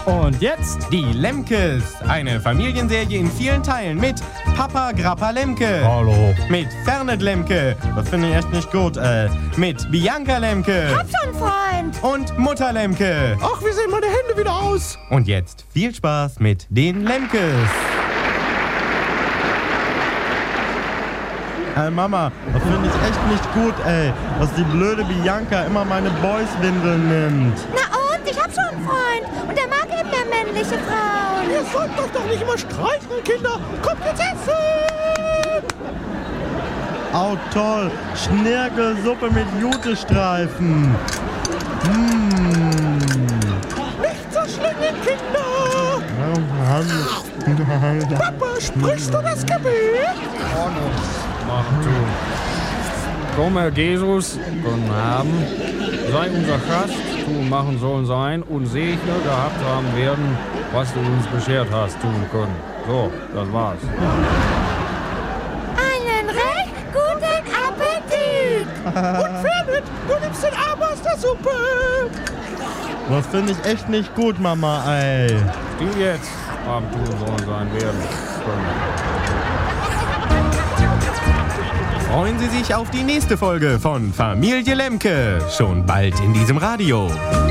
Und jetzt die Lemkes. Eine Familienserie in vielen Teilen mit Papa Grappa Lemke. Hallo. Mit Fernet Lemke. Das finde ich echt nicht gut. Mit Bianca Lemke. Hab schon Freund. Und Mutter Lemke. Ach, wie sehen meine Hände wieder aus? Und jetzt viel Spaß mit den Lemkes. Mama, das finde ich echt nicht gut, dass die blöde Bianca immer meine Boys-Windeln nimmt. Na und? Ich hab schon einen Freund. Und der mag eben mehr männliche Frauen. Ihr sollt doch nicht immer streiten, Kinder. Kommt jetzt essen! Au toll, Schnirkelsuppe mit Jutestreifen. Nicht so schlingen, Kinder! Papa, sprichst du das Gebet? Machen tun. Komm, Herr Jesus, guten Abend. Sei unser Gast, tun, machen sollen sein und segne gehabt haben werden, was du uns beschert hast, tun können. So, das war's. Einen recht guten Appetit. Und Fernet, du nimmst den Arm aus der Suppe! Das finde ich echt nicht gut, Mama, ey. Die jetzt haben tun sollen sein werden können. Freuen Sie sich auf die nächste Folge von Familie Lemke. Schon bald in diesem Radio.